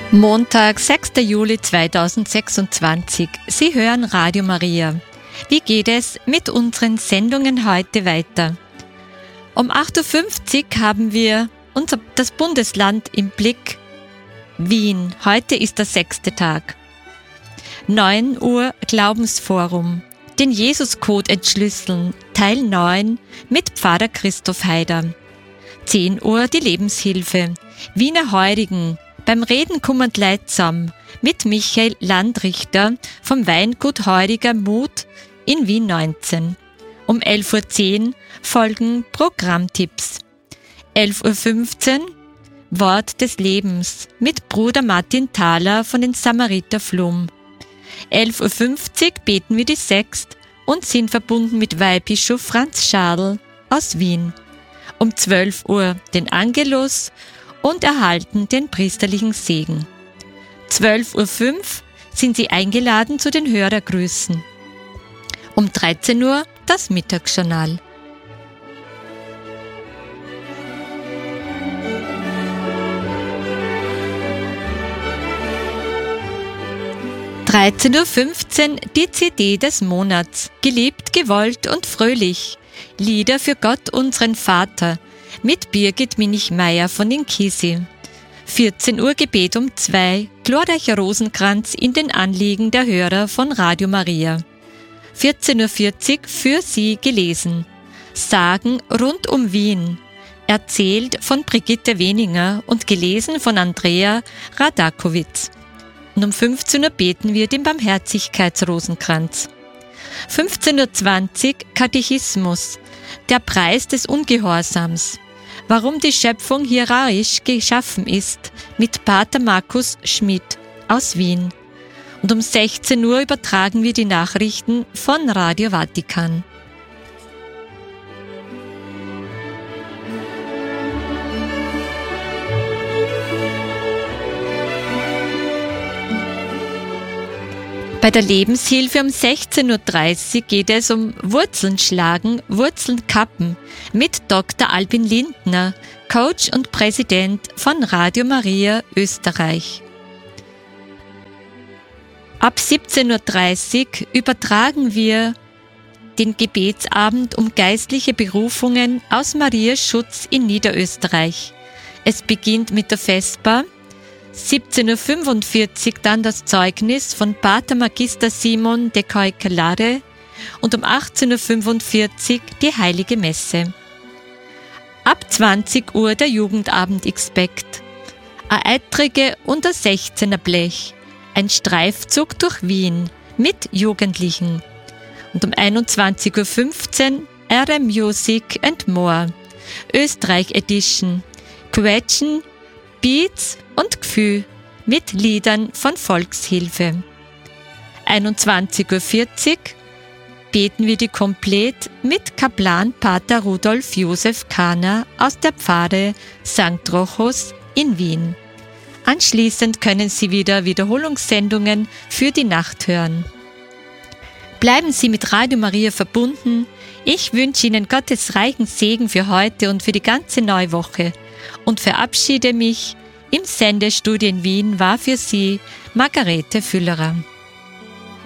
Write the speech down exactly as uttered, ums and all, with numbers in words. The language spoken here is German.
Montag, sechster Juli zweitausendsechsundzwanzig. Sie hören Radio Maria. Wie geht es mit unseren Sendungen heute weiter? Um acht Uhr fünfzig haben wir unser, das Bundesland im Blick. Wien. Heute ist der sechste Tag. neun Uhr Glaubensforum. Den Jesuscode entschlüsseln. Teil neun mit Pfarrer Christoph Haider. zehn Uhr die Lebenshilfe. Wiener Heurigen. Beim Reden kummend leidsam mit Michael Landrichter vom Weingut Heuriger Mut in Wien neunzehn. Um elf Uhr zehn folgen Programmtipps. elf Uhr fünfzehn Wort des Lebens mit Bruder Martin Thaler von den Samariter Flum. elf Uhr fünfzig beten wir die Sext und sind verbunden mit Weihbischof Franz Schadl aus Wien. Um zwölf Uhr den Angelus und erhalten den priesterlichen Segen. zwölf Uhr fünf sind Sie eingeladen zu den Hörergrüßen. Um dreizehn Uhr das Mittagsjournal. dreizehn Uhr fünfzehn die C D des Monats. Geliebt, gewollt und fröhlich. Lieder für Gott, unseren Vater. Mit Birgit Minich-Meyer von den Kisi. vierzehn Uhr Gebet um zwei, glorreicher Rosenkranz in den Anliegen der Hörer von Radio Maria. vierzehn Uhr vierzig für Sie gelesen. Sagen rund um Wien. Erzählt von Brigitte Weninger und gelesen von Andrea Radakowitz. Und um fünfzehn Uhr beten wir den Barmherzigkeitsrosenkranz. fünfzehn Uhr zwanzig Katechismus. Der Preis des Ungehorsams. Warum die Schöpfung hierarchisch geschaffen ist, mit Pater Markus Schmidt aus Wien. Und um sechzehn Uhr übertragen wir die Nachrichten von Radio Vatikan. Bei der Lebenshilfe um sechzehn Uhr dreißig geht es um Wurzeln schlagen, Wurzeln kappen mit Doktor Albin Lindner, Coach und Präsident von Radio Maria Österreich. Ab siebzehn Uhr dreißig übertragen wir den Gebetsabend um geistliche Berufungen aus Marias Schutz in Niederösterreich. Es beginnt mit der Vesper. siebzehn Uhr fünfundvierzig dann das Zeugnis von Pater Magister Simon de Keukelare und um achtzehn Uhr fünfundvierzig die Heilige Messe. Ab zwanzig Uhr der Jugendabend Expekt. Eine Eitrige und ein sechzehner Blech. Ein Streifzug durch Wien mit Jugendlichen. Und um einundzwanzig Uhr fünfzehn R M Music and More. Österreich Edition. Quetschen, Beats und Gefühl mit Liedern von Volkshilfe. einundzwanzig Uhr vierzig beten wir die Komplett mit Kaplan Pater Rudolf Josef Kahner aus der Pfarre Sankt Rochus in Wien. Anschließend können Sie wieder Wiederholungssendungen für die Nacht hören. Bleiben Sie mit Radio Maria verbunden. Ich wünsche Ihnen Gottes reichen Segen für heute und für die ganze neue Woche und verabschiede mich. Im Sendestudio in Wien war für Sie Margarete Füllerer.